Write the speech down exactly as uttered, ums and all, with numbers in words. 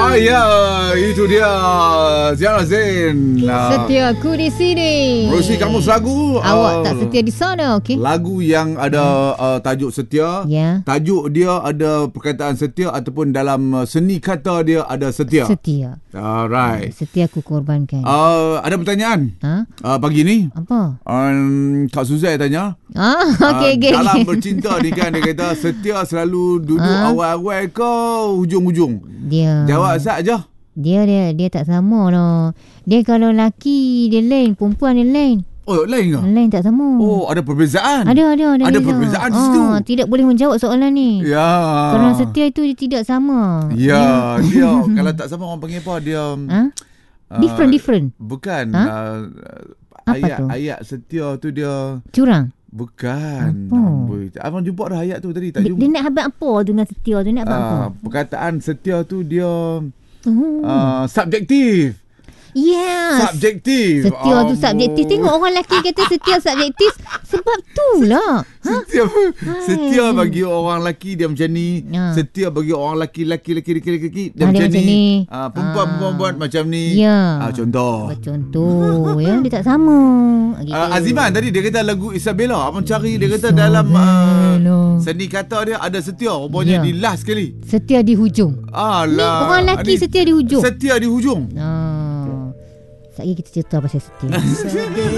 Ah ya, itu dia Ziara Zain. Setia aku di sini. Rosi, kamu lagu Awak uh, tak setia di sana, okey? lagu yang ada uh, tajuk setia. Ya. Tajuk dia ada perkataan setia ataupun dalam uh, seni kata dia ada setia. Setia. Alright. Setia aku korbankan. Uh, ada pertanyaan. Ha? Uh, pagi ni. Apa? Um, Kak Suzai tanya. Ah, okey uh, okey. Dalam bercinta ni kan, dia kata setia selalu duduk Ah. awal-awal ke hujung-hujung? Dia. Jawab saja. Dia dia dia tak sama lah. Dia kalau lelaki dia lain, perempuan dia lain. Oh, lain ke? Lain tak sama. Oh, ada perbezaan. Ada ada ada. Ada beza. perbezaan di Ah, situ. Tidak boleh menjawab soalan ni. Ya. Kerana setia itu dia tidak sama. Ya, dia kalau tak sama orang panggil apa dia? Ha? Different uh, different. Bukan. Ha? Uh, Apa ayat tu? ayat setia tu dia Curang. bukan. Apa? Amboi. Abang jumpa dah ayat tu tadi tak Dia, jumpa. dia nak habis apa tu dengan setia tu? Nak habis apa? Uh, perkataan setia tu dia Hmm. uh, subjektif. Yes. Subjektif. Setia tu Amboi. subjektif. Tengok orang lelaki kata setia subjektif. Sebab tu lah. Ha? Setia, setia bagi orang lelaki dia macam ni. Ya. Setia bagi orang lelaki lelaki lelaki lelaki lelaki dia Ah, dia macam, macam ni. ni. Ah, perempuan Ah. perempuan macam ni. Ya. Ah, contoh. Contoh ya, dia tak sama. Gitu. Uh, Aziman tadi dia kata lagu Isabella. Abang cari dia kata Isabella. dalam uh, seni kata dia ada setia. Rupanya Ya. di last sekali. Setia di hujung. Alah. Ni orang lelaki Ni setia di hujung. Setia di hujung. Ah. Sekejap kita cerita pasal setia.